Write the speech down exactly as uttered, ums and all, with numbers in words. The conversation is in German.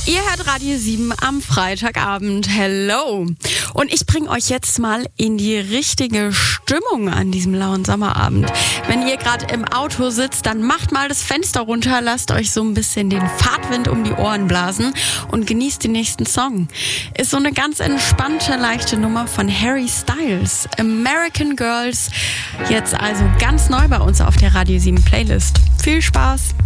Ihr hört Radio sieben am Freitagabend. Hello. Und ich bringe euch jetzt mal in die richtige Stimmung an diesem lauen Sommerabend. Wenn ihr gerade im Auto sitzt, dann macht mal das Fenster runter, lasst euch so ein bisschen den Fahrtwind um die Ohren blasen und genießt den nächsten Song. Ist so eine ganz entspannte, leichte Nummer von Harry Styles. American Girls. Jetzt also ganz neu bei uns auf der Radio sieben Playlist. Viel Spaß.